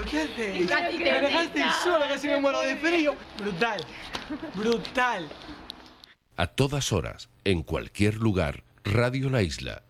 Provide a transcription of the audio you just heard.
qué haces? Casi te Me dejaste peta. sola, casi me muero de frío. Brutal, brutal. A todas horas, en cualquier lugar, Radio La Isla,